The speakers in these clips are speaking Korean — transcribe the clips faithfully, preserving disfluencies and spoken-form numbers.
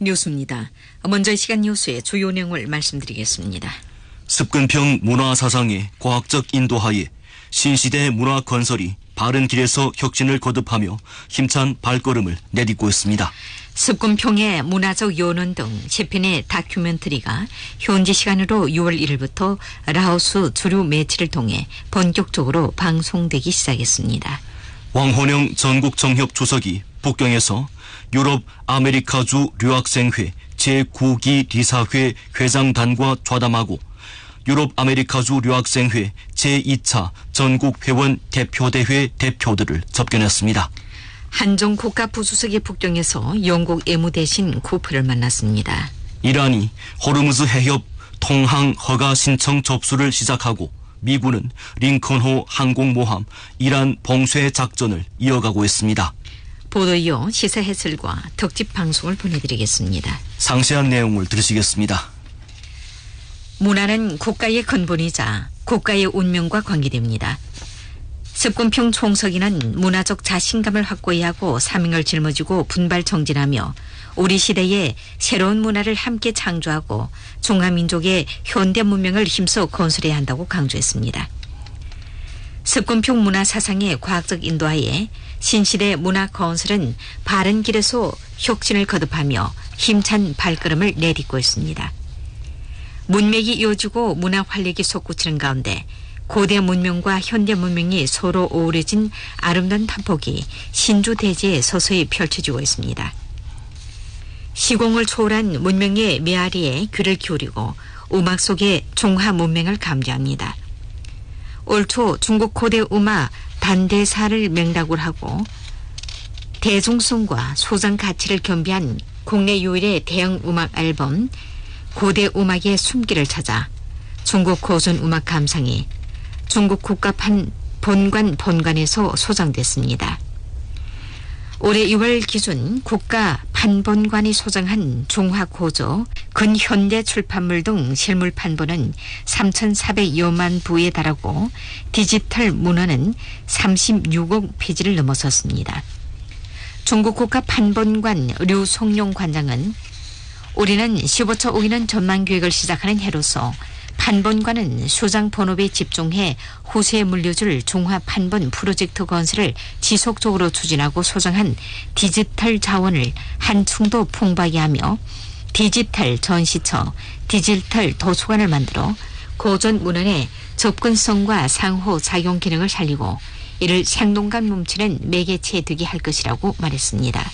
뉴스입니다. 먼저 이 시간 뉴스의 주요 내용을 말씀드리겠습니다. 습근평 문화사상의 과학적 인도하에 신시대 문화 건설이 바른 길에서 혁신을 거듭하며 힘찬 발걸음을 내딛고 있습니다. 습근평의 문화적 요원 등 세 편의 다큐멘터리가 현지 시간으로 유월 일일부터 라오스 주류 매체를 통해 본격적으로 방송되기 시작했습니다. 왕헌영 전국정협 주석이 북경에서 유럽 아메리카주 유학생회 제구 기 리사회 회장단과 좌담하고 유럽 아메리카주 유학생회 제이 차 전국회원 대표대회 대표들을 접견했습니다. 한종 국가부수석이 북경에서 영국 애무 대신 쿠프를 만났습니다. 이란이 호르무즈 해협 통항 허가 신청 접수를 시작하고 미군은 링컨호 항공모함 이란 봉쇄 작전을 이어가고 있습니다. 보도 이어 시사 해설과 특집 방송을 보내드리겠습니다. 상세한 내용을 들으시겠습니다. 문화는 국가의 근본이자 국가의 운명과 관계됩니다. 습근평 총석이는 문화적 자신감을 확고히 하고 사명을 짊어지고 분발 정진하며 우리 시대에 새로운 문화를 함께 창조하고 중화민족의 현대 문명을 힘써 건설해야 한다고 강조했습니다. 습근평 문화 사상의 과학적 인도하에 신시대 문화 건설은 바른 길에서 혁신을 거듭하며 힘찬 발걸음을 내딛고 있습니다. 문맥이 이어지고 문화 활력이 솟구치는 가운데 고대 문명과 현대 문명이 서로 어우러진 아름다운 탄폭이 신주대지에 서서히 펼쳐지고 있습니다. 시공을 초월한 문명의 메아리에 귀를 기울이고 음악 속의 중화 문명을 감지합니다. 올 초 중국 고대 음악 단대사를 맹락을 하고 대중성과 소장 가치를 겸비한 국내 유일의 대형 음악 앨범 고대 음악의 숨길을 찾아 중국 고전 음악 감상이 중국 국가판 본관 본관에서 소장됐습니다. 올해 이월 기준 국가 판본관이 소장한 중화고조, 근현대 출판물 등 실물 판본은 삼천사백여만 부에 달하고 디지털 문헌은 삼십육억 페이지를 넘어섰습니다. 중국 국가 판본관 류송룡 관장은 올해는 십오 차 오기는 전망계획을 시작하는 해로서 판본관은 소장 본업에 집중해 후세에 물려줄 중화 판본 프로젝트 건설을 지속적으로 추진하고 소장한 디지털 자원을 한층도 풍부하게 하며 디지털 전시처, 디지털 도서관을 만들어 고전 문헌의 접근성과 상호작용 기능을 살리고 이를 생동감 넘치는 매개체에 되게 할 것이라고 말했습니다.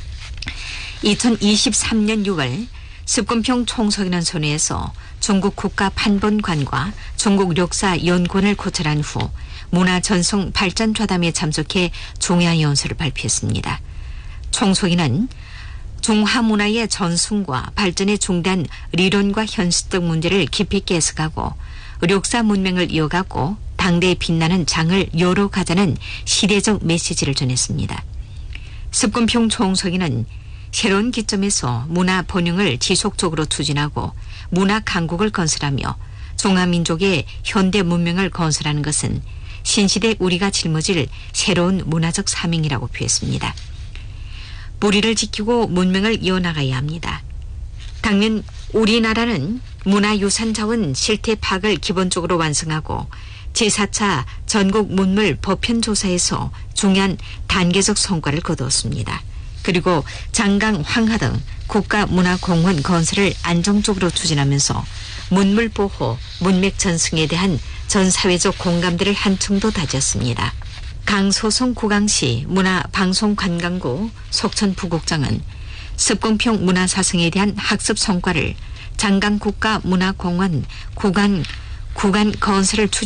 이천이십삼 년 유월 습근평 총석이라는 손해에서 중국 국가 판본관과 중국 역사연구원을 고찰한 후 문화전송 발전 좌담에 참석해 종야연설을 발표했습니다. 총석이는 중화문화의 전승과 발전에 중대한 리론과 현실적 문제를 깊이 있게 해석하고 역사 문명을 이어가고 당대에 빛나는 장을 열어가자는 시대적 메시지를 전했습니다. 습근평 총석이는 새로운 기점에서 문화 번영을 지속적으로 추진하고 문화 강국을 건설하며 중화민족의 현대 문명을 건설하는 것은 신시대 우리가 짊어질 새로운 문화적 사명이라고 표했습니다. 뿌리를 지키고 문명을 이어나가야 합니다. 당면 우리나라는 문화유산 자원 실태 파악을 기본적으로 완성하고 제사 차 전국 문물 보편조사에서 중요한 단계적 성과를 거두었습니다. 그리고 장강, 황하 등 국가문화공원 건설을 안정적으로 추진하면서 문물보호, 문맥 전승에 대한 전 사회적 공감대를 한층 더 다졌습니다. 강소성 구강시 문화방송관광구 속천부국장은 습근평 문화사상에 대한 학습 성과를 장강국가문화공원 구간, 구간 건설을 추진